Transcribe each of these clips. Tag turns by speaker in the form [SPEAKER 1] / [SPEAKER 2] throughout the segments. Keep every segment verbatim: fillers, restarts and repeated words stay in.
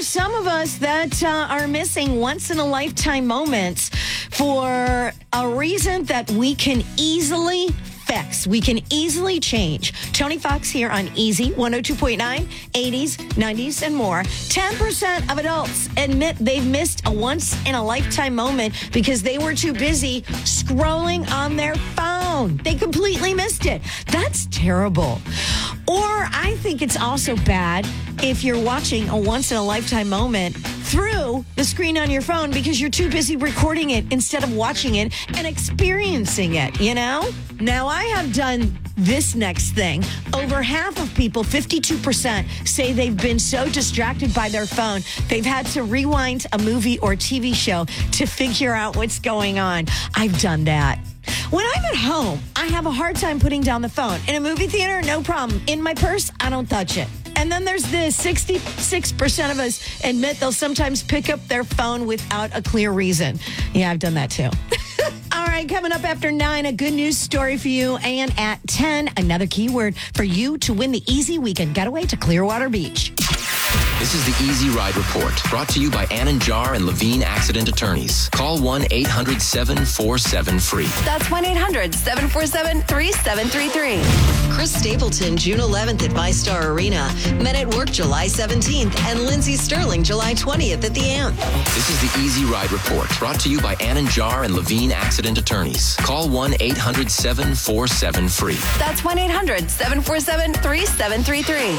[SPEAKER 1] are some of us that uh, are missing once-in-a-lifetime moments for a reason that we can easily fix. We can easily change. Tony Fox here on Easy one oh two point nine, eighties, nineties, and more. ten percent of adults admit they've missed a once-in-a-lifetime moment because they were too busy scrolling on their phone. They completely missed it. That's terrible. Or I think it's also bad if you're watching a once-in-a-lifetime moment through the screen on your phone because you're too busy recording it instead of watching it and experiencing it, you know? Now, I have done this next thing. Over half of people, fifty-two percent, say they've been so distracted by their phone, they've had to rewind a movie or T V show to figure out what's going on. I've done that. When I'm at home, I have a hard time putting down the phone. In a movie theater, no problem. In my purse, I don't touch it. And then there's this, sixty-six percent of us admit they'll sometimes pick up their phone without a clear reason. Yeah, I've done that too. All right, coming up after nine, a good news story for you. And at ten, another keyword for you to win the Easy Weekend Getaway to Clearwater Beach.
[SPEAKER 2] This is the Easy Ride Report, brought to you by Ann Jar and Levine Accident Attorneys. Call one eight hundred seven four seven free.
[SPEAKER 3] That's one eight hundred seven four seven three seven three three.
[SPEAKER 4] Chris Stapleton, June eleventh at VyStar Arena. Men at Work, July seventeenth. And Lindsey Sterling, July twentieth at the Amp.
[SPEAKER 2] This is the Easy Ride Report, brought to you by Ann Jar and Levine Accident Attorneys. Call one eight hundred seven four seven free.
[SPEAKER 3] That's one eight hundred seven four seven three seven three three.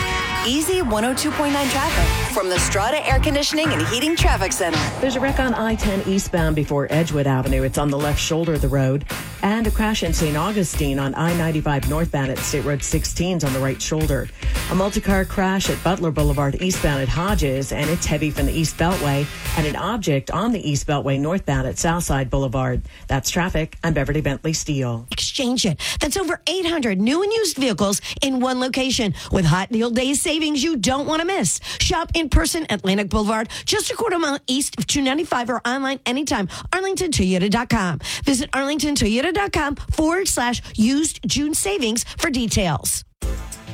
[SPEAKER 3] Easy one oh two point nine traffic from the Strata Air Conditioning and Heating Traffic Center.
[SPEAKER 5] There's a wreck on I ten eastbound before Edgewood Avenue. It's on the left shoulder of the road. And a crash in Saint Augustine on I ninety-five northbound at State Road sixteen is on the right shoulder. A multi-car crash at Butler Boulevard eastbound at Hodges, and it's heavy from the East Beltway. And an object on the East Beltway northbound at Southside Boulevard. That's traffic. I'm Beverly Bentley Steele.
[SPEAKER 1] Exchange it. That's over eight hundred new and used vehicles in one location with hot deal days savings you don't want to miss. Shop in person at Atlantic Boulevard, just a quarter mile east of two ninety-five, or online anytime. Arlington Toyota dot com. Visit Arlington Toyota dot com forward slash used June savings for details.